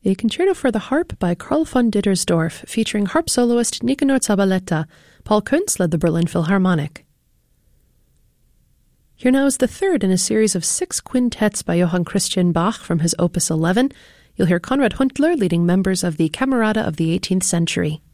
a concerto for the harp by Carl von Dittersdorf, featuring harp soloist Nicanor Zabaleta. Paul Kuntz led the Berlin Philharmonic. Here now is the third in a series of 6 quintets by Johann Christian Bach from his Opus 11. You'll hear Konrad Huntler leading members of the Camerata of the 18th century.